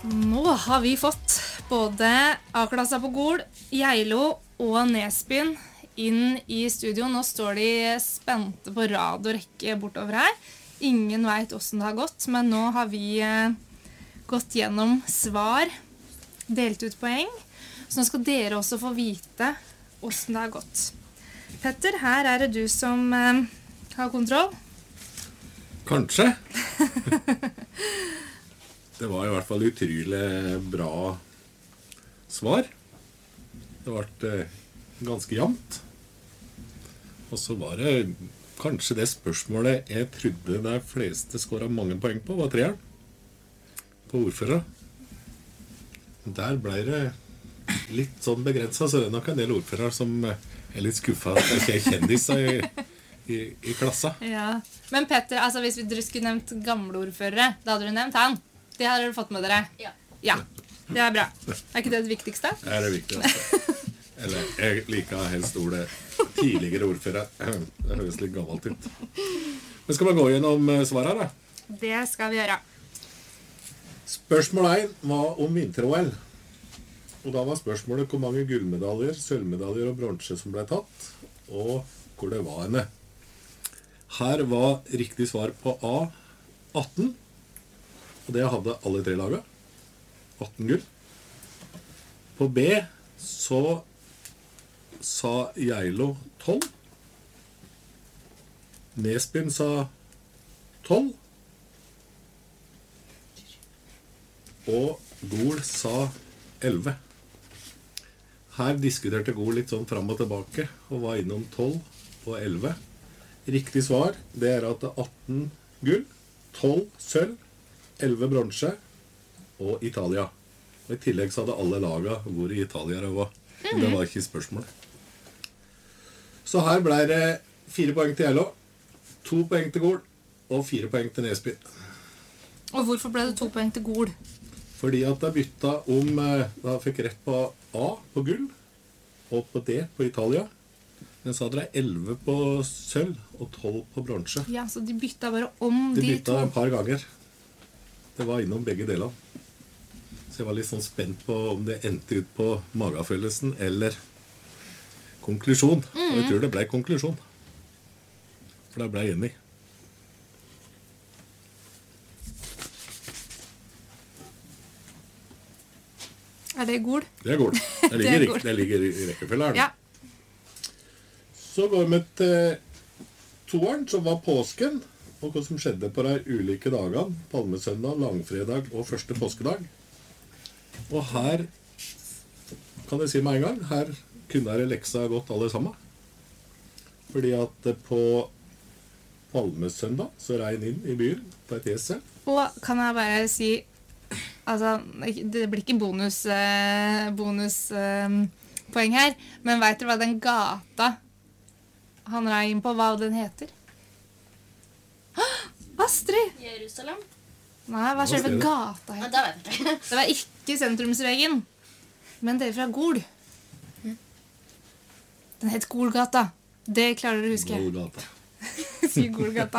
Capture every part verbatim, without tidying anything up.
Nå har vi fått både A-klassa på Gol, Geilo og Nesbyen inn i studio. Nå står de spente på rad og rekke bortover her. Ingen vet hvordan det har gått, men nå har vi eh, gått gjennom svar, delt ut poeng. Så nå skal dere også få vite hvordan det har gått. Petter, her er det du som eh, har kontroll. Kanskje. Det var i hvert fall utrolig bra svar. Det var eh, ganske jevnt. Og så var det kanskje det spørsmålet jeg trodde de fleste skåret mange poeng på, var treeren. På ordfører. Der ble det litt sånn begrenset, så det er nok en del ordfører som er litt skuffet at det ikke er kjendiser i, i, i klassa. Ja. Men Petter, altså hvis dere skulle nevnt gamle ordførere, da hadde du nevnt han. Det har dere fått med dere? Ja. Ja, det er bra. Er ikke det det viktigste? Det er det viktigste. Eller jeg liker helst ordet tidligere ordfører. Det høres litt gammelt ut. Men skal vi gå gjennom svaret da? Det skal vi gjøre. Spørsmål én var om vinter-O L. Og da var spørsmålet hvor mange gullmedaljer, sølvmedaljer og bronse som ble tatt, og hvor det var henne. Her var riktig svar på A atten. Og det hadde alle tre laget. atten gull. På B så sa Geilo tolv. Nesbyen sa tolv. Og Gol sa elleve. Her diskuterte Gol litt sånn fram og tilbake, og var innom tolv og elleve. Riktig svar, det er at det er atten gull, tolv sølv, elleve bronse og Italia. Og i tillegg så hadde alle laget vært i Italia også. Men det var ikke spørsmålet. Så her ble det fire poeng til Geilo, to poeng til Gol og fire poeng til Nesbyen. Og hvorfor ble det to poeng til Gol? Fordi at jeg bytta om, da fikk rett på A på gull og på D på Italia. Men så hadde de elleve på sølv og tolv på bronse. Ja, så de bytta bare om de, De to. bytta en par ganger. Det var innom begge deler. Så jeg var litt sånn spent på om det endte ut på magefølelsen eller konklusjon. Og jeg tror det ble konklusjon. For det ble jeg enig. Er det Gol? Det er Gol. Det Det ligger, er rik- Gol. det ligger i i rekkefølge her. Ja. Så går vi til toeren, som var påsken. Og hva som skjedde på de ulike dagene. Palmesøndag, langfredag og første påskedag. Og her kan jeg si meg en gang, her kunne dere leksa godt alle sammen. Fordi at på Palmesøndag så regn inn i byen på et esel. Og kan jeg bare si, altså, det blir ikke bonus, eh, bonus eh, poeng her, men vet dere hva den gata han rei inn på, hva den heter? Astrid! Jerusalem? Nei, hva skjer for gata Nei, her? da vet jeg ikke. Det var ikke sentrumsvegen, men det er fra Gol. Den het Golgata. Det klarer dere å huske. Golgata. Si Golgata.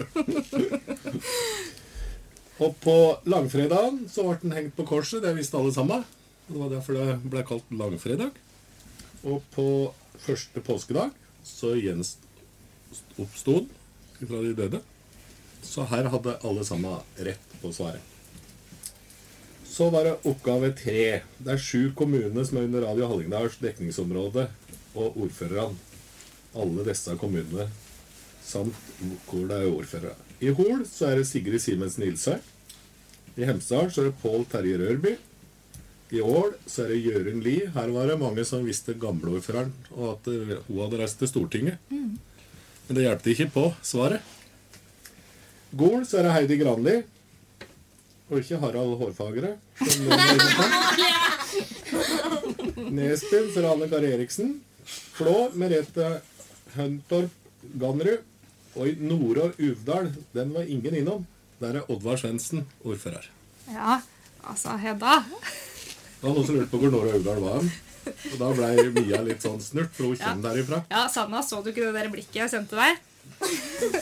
Og på langfredagen så ble den hengt på korset, det visste alle sammen. Det var derfor det ble kalt langfredag. Og på første påskedag så gjenoppstod fra de døde. Så her hadde alle sammen rett på svaret. Så var det oppgave tre. Det er sju kommuner som er under Radio Hallingdals dekningsområde, og ordførerne. Alle disse kommunene, samt hvor det er ordførere. I Hol så er det Sigrid Simensen Ilse. I Hemsedal så er det Pål Terje Rørby. I Ål så er det Jørund Lie. Her var det mange som visste gamleordføreren, og at hun hadde reist til Stortinget. Men det hjelpte ikke på svaret. Gol så er det Heidi Granli, og ikke Harald Hårfagre. som noen er inne på. Nesbyen så er det Anne Kari Eriksen. Flå, Merete Høntorp Gannerud. Og i Nore og Uvdal, den var ingen innom. Der er Oddvar Svendsen, ordfører. Ja, altså, Hedda. Det var noen som lurte på hvor Nore og Uvdal var hen. Og da ble Mia litt sånn snurt, for hun kommer derifra. Ja, Sanna, så du ikke det der blikket jeg sendte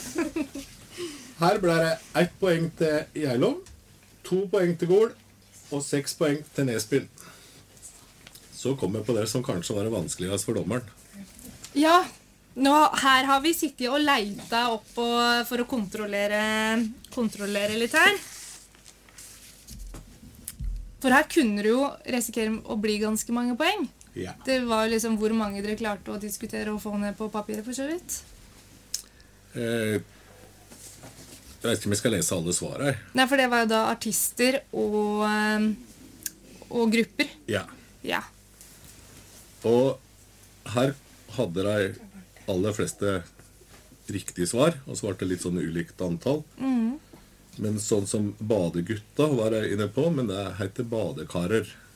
deg? Her ble det ett poeng til Geilo, to poeng til Gol Og seks poeng til Nesbyen. Så kom jeg på det som kanskje var det vanskeligast for dommeren. Ja, nå, her har vi sittet og leita opp og, for å kontrollere, kontrollere litt her. For her kunne du jo risikere å bli ganske mange poeng. Ja. Det var liksom hvor mange dere klarte å diskutere og få ned på papiret for så vidt. Eh, jeg vet ikke om jeg skal lese alle svar her. Nei, for det var jo da artister og, eh, og grupper. Ja. Ja. Og her hadde de aller fleste riktige svar, og svarte litt sånn ulikt antall. Mm. Men sånn som badegutta var jeg inne på, men det heter badekarer.